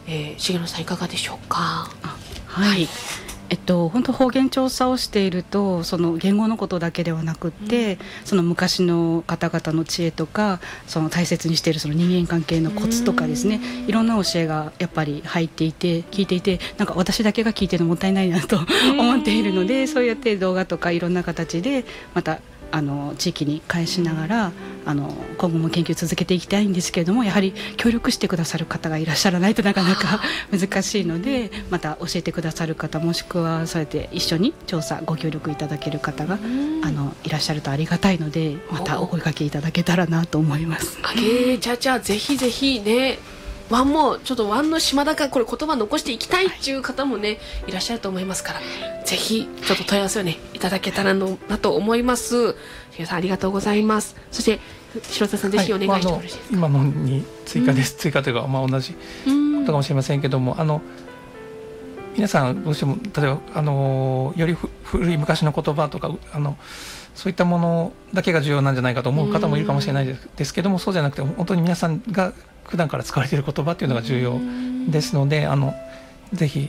重野さんいかがでしょうか。 はい、本当方言調査をしているとその言語のことだけではなくって、その昔の方々の知恵とかその大切にしているその人間関係のコツとかですね、いろんな教えがやっぱり入っていて聞いていて、なんか私だけが聞いてるのもったいないなと思っているので、そうやって動画とかいろんな形でまた地域に返しながら今後も研究続けていきたいんですけれども、やはり協力してくださる方がいらっしゃらないとなかなか難しいので、また教えてくださる方もしくはそうやって一緒に調査ご協力いただける方がいらっしゃるとありがたいので、またお声掛けいただけたらなと思います。 じゃあぜひぜひね、ワンもちょっとワンの島だからこれ言葉残していきたいっていう方もねいらっしゃると思いますから、ぜひちょっと問い合わせをねいただけたらなと思います。重さんありがとうございます。そして白田さんぜひお願いしてもよろしいですか。 今のに追加です、追加というか、同じことかもしれませんけども、皆さんどうしても例えばより古い昔の言葉とかそういったものだけが重要なんじゃないかと思う方もいるかもしれないですけども、そうじゃなくて本当に皆さんが普段から使われている言葉っていうのが重要ですので、ぜひ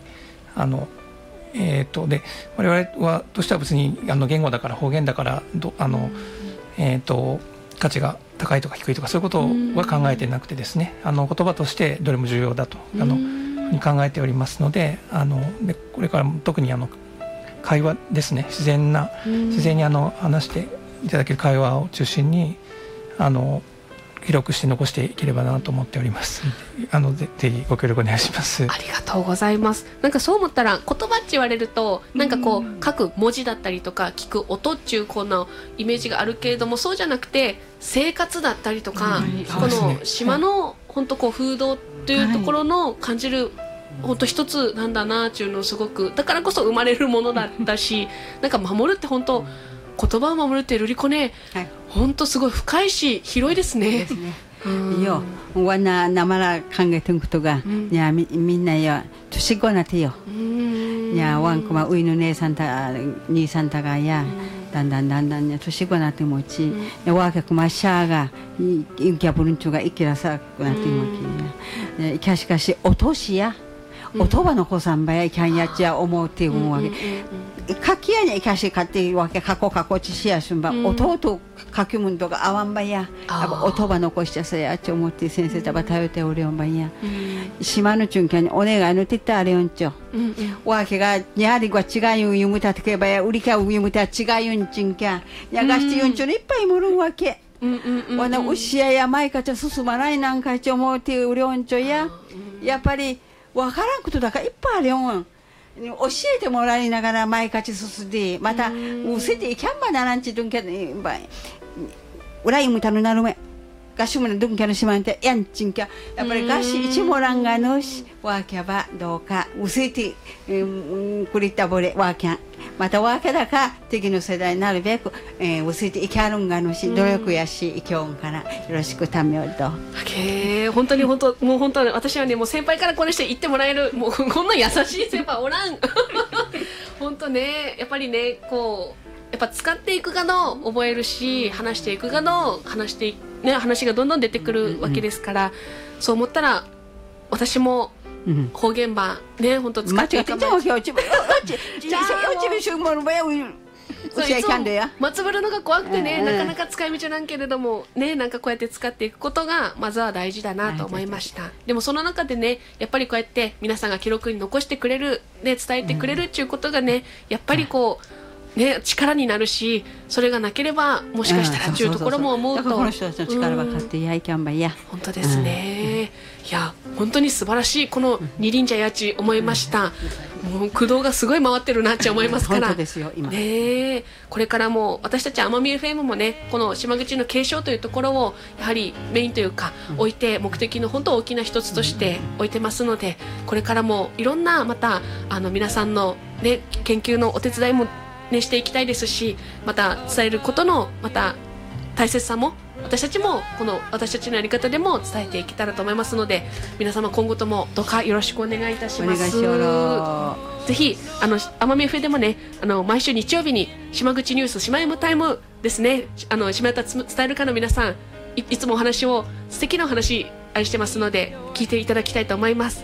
で我々はとしては別に言語だから方言だから価値が高いとか低いとかそういうことは考えてなくてですね、言葉としてどれも重要だとふうに考えておりますので、でこれからも特に会話ですね、自然に話していただける会話を中心に記録して残していければなと思っております。ぜひご協力お願いします。 ありがとうございます。なんかそう思ったら言葉って言われるとなんかこう書く文字だったりとか聞く音っていうこのイメージがあるけれども、そうじゃなくて生活だったりとか、この島の本当こう風土っていうところの感じる本当一つなんだなっていうのをすごく、だからこそ生まれるものだったし、なんか守るって本当言葉を守るってルリコね、本当すごい深いし広いですね。 よ、わななまら考えてることが、みんなよ年子なってよ。わんこまういの姉さんた兄さんたがや、だんだん年子なってもち、わけくましゃがいきゃぶるんちゅがいきらさくなってもき。しかしお年や。おとばの子さんばやキャンやっちゃ思うっていうわけ。書きやにキャシ買ってわけ過去ちしやしんば。弟書きもんとかあわんばや。おとば残しちゃさやっち思って先生たば頼っておりょんばや。島のちゅんきゃにお願いのってったあれよんちょ。わけがにゃりが違いゆんゆむたってけばや売りかうゆむた違いゆんちんきゃ。やがしてゆんちょのいっぱいもるんわけ。わなうしや前かちゃ進まないなんかちょ思うてうりょんちょや。やっぱりわからんことだからいっぱいあるよん。教えてもらいながら前勝ち進んで、またうせてキャンバならんちどんけんば裏いむたのなるめガシもなどんけんしまんてやんちんきゃやっぱりガシ一もらんがのしわけばどうかうせてくりたぼれわけんまたわけだか敵の世代になるべくうせていきゃるんがのし努力やしいきょんからよろしくためよと。 本当にもう本当私はねもう先輩からこれして言ってもらえるもうこんな優しい先輩おらん本当ねやっぱりねこうやっぱ使っていくがの覚えるし話していくがの話がどんどん出てくるわけですから、そう思ったら私も方言版ね本当使っていくかもしれない。松原のが怖くてねなかなか使い道なんけれどもねなんかこうやって使っていくことがまずは大事だなと思いました。でもその中でねやっぱりこうやって皆さんが記録に残してくれるで伝えてくれるっていうことがねやっぱりこうね、力になるしそれがなければもしかしたらっていうところも思うとこの人たちの力は買ってやいきゃんばいや本当ですね、いや本当に素晴らしいこの二輪茶やち思いました、もう駆動がすごい回ってるなって思いますから本当ですよ今ねこれからも私たち奄美 FM もねこの島口の継承というところをやはりメインというか置いて目的の本当大きな一つとして置いてますのでこれからもいろんなまた皆さんの、ね、研究のお手伝いもしていきたいですしまた伝えることのまた大切さも私たちもこの私たちのやり方でも伝えていけたらと思いますので皆様今後ともどうかよろしくお願いいたします。ぜひ奄美 FM でもね毎週日曜日に島口ニュース島 M タイムですね島唄伝えるかの皆さんいつもお話を素敵なお話あれしてますので聞いていただきたいと思います。